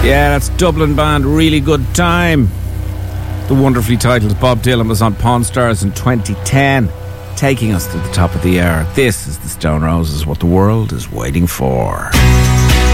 Yeah, that's Dublin band, Really Good Time. The wonderfully titled Bob Dylan was on Pawn Stars in 2010, taking us to the top of the hour. This is the Stone Roses, What the World is Waiting For.